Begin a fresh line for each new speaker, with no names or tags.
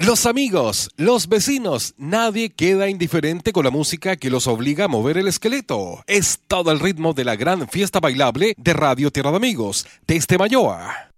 Los amigos, los vecinos, nadie queda indiferente con la música que los obliga a mover el esqueleto. Es todo el ritmo de la gran fiesta bailable de Radio Tierra de Amigos, desde Mayoa.